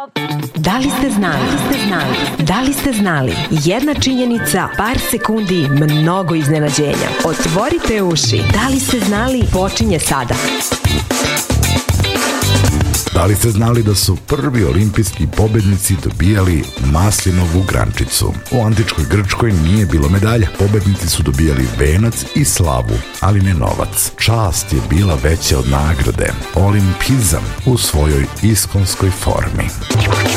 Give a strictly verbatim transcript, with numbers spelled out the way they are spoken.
Da li ste znali? Da li ste znali? Da li ste znali? Jedna činjenica, par sekundi, mnogo iznenađenja. Otvorite uši. Da li ste znali? Počinje sada. Da li ste znali da su prvi olimpijski pobednici dobijali maslinovu grančicu? U antičkoj Grčkoj nije bilo medalja. Pobednici su dobijali venac i slavu, ali ne novac. Čast je bila veća od nagrade. Olimpizam u svojoj iskonskoj formi.